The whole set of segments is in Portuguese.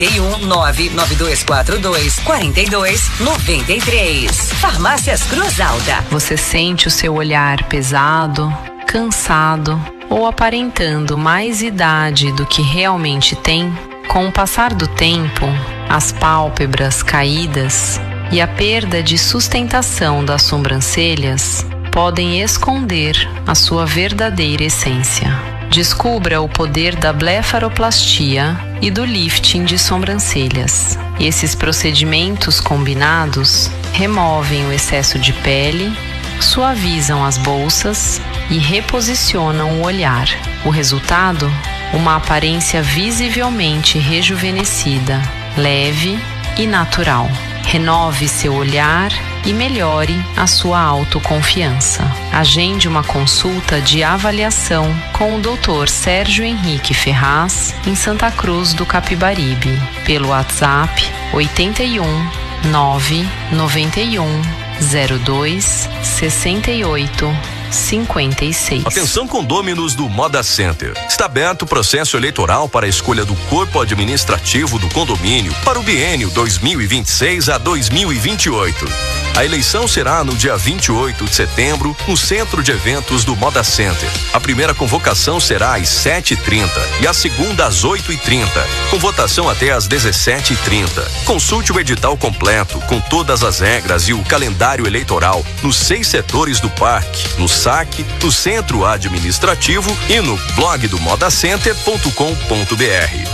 99242-4293. Farmácias Cruz Alta. Você sente o seu olhar pesado, cansado ou aparentando mais idade do que realmente tem? Com o passar do tempo, as pálpebras caídas e a perda de sustentação das sobrancelhas podem esconder a sua verdadeira essência. Descubra o poder da blefaroplastia e do lifting de sobrancelhas. Esses procedimentos combinados removem o excesso de pele, suavizam as bolsas e reposicionam o olhar. O resultado? Uma aparência visivelmente rejuvenescida, leve e natural. Renove seu olhar e melhore a sua autoconfiança. Agende uma consulta de avaliação com o Dr. Sérgio Henrique Ferraz, em Santa Cruz do Capibaribe, pelo WhatsApp 81 991 02 68 56. Atenção, condôminos do Moda Center. Está aberto o processo eleitoral para a escolha do corpo administrativo do condomínio para o biênio 2026 a 2028. A eleição será no dia 28 de setembro, no Centro de Eventos do Moda Center. A primeira convocação será às 7h30 e a segunda às 8h30, com votação até às 17h30. Consulte o edital completo, com todas as regras e o calendário eleitoral, nos 6 setores do parque, no saque, no centro administrativo e no blog do modacenter.com.br.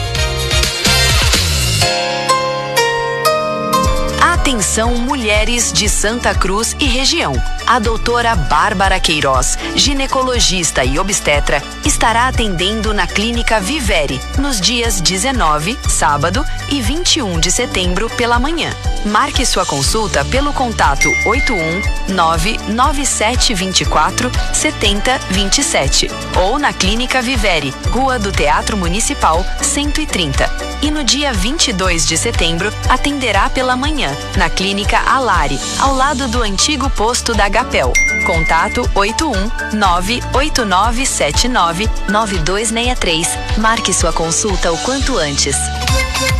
Atenção, mulheres de Santa Cruz e região. A doutora Bárbara Queiroz, ginecologista e obstetra, estará atendendo na Clínica Vivere nos dias 19, sábado, e 21 de setembro pela manhã. Marque sua consulta pelo contato 81997247027 ou na Clínica Vivere, Rua do Teatro Municipal, 130. E no dia 22 de setembro, atenderá pela manhã, na Clínica Alari, ao lado do antigo posto da Gapel. Contato 81989799263. Marque sua consulta o quanto antes.